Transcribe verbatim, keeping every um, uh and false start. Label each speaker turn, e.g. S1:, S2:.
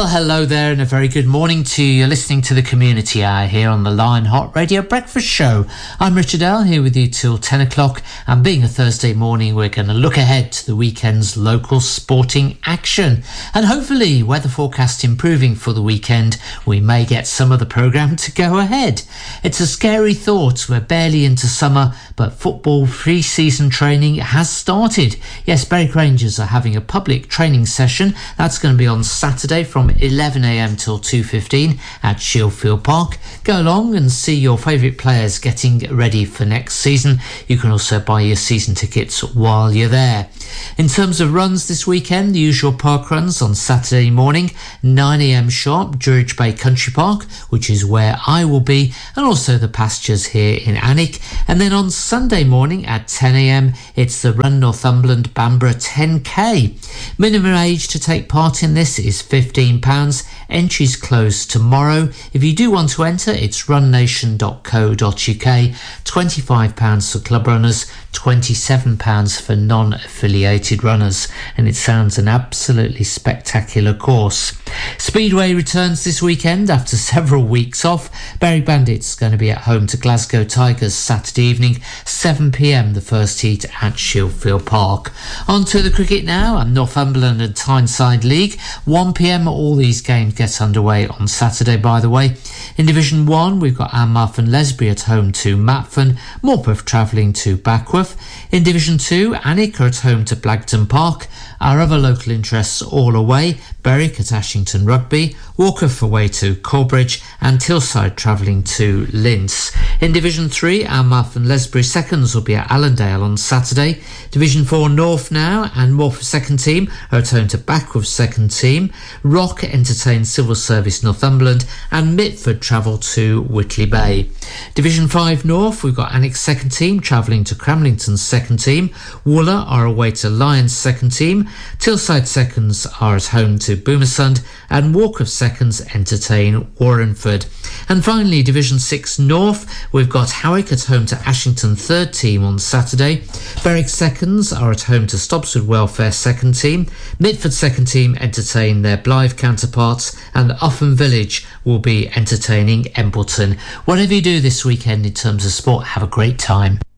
S1: Well, hello there and a very good morning to you. You're listening to the Community Hour here on the Lion Hot Radio Breakfast Show. I'm Richard L here with you till ten o'clock, and being a Thursday morning, we're going to look ahead to the weekend's local sporting action. And hopefully, weather forecast improving for the weekend, we may get some of the programme to go ahead. It's a scary thought. We're barely into summer, but football pre-season training has started. Yes, Berwick Rangers are having a public training session. That's going to be on Saturday from eleven a m till two fifteen at Shieldfield Park. Go along and see your favourite players getting ready for next season. You can also buy your season tickets while you're there. In terms of runs this weekend, the usual park runs on Saturday morning, nine a m sharp, Druridge Bay Country Park, which is where I will be, and also the pastures here in Alnwick. And then on Sunday morning at ten a m, it's the Run Northumberland Bamborough ten K. Minimum age to take part in this is fifteen pounds. Entries close tomorrow. If you do want to enter, it's run nation dot co dot u k. twenty-five pounds for club runners, twenty-seven pounds for non-affiliated runners, and it sounds an absolutely spectacular course. Speedway returns this weekend after several weeks off. Berwick Bandits going to be at home to Glasgow Tigers Saturday evening, seven p m the first heat at Shieldfield Park. On to the cricket now, and Northumberland and Tyneside League. one p m all these games get underway on Saturday, by the way. In Division one, we've got Anmarth and Lesbury at home to Mapfon, Morpeth travelling to Backworth. In Division two, Alnwick are at home to Blagden Park. Our other local interests all away: Berwick at Ashington Rugby, Walkerf away to Corbridge, and Tilside travelling to Linz. In Division three, Anmarth and Lesbury seconds will be at Allendale on Saturday. Division four North now, and Morpeth second team are at home to Backworth second team. Rock entertain Civil Service Northumberland, and Mitford travel to Whitley Bay. Division five North, we've got Alnwick second team travelling to Cramlington's second team. Wooler are away to Lyons second team. Tilside seconds are at home to Boomersund, and Walkerf seconds entertain Warrenford. And finally, Division six North, we've got Howick at home to Ashington third team on Saturday. Berwick seconds are at home to Stobswood Welfare second team. Mitford second team entertain their Blythe counterparts, and Upham Village will be entertaining Embleton. Whatever you do this weekend in terms of sport, have a great time.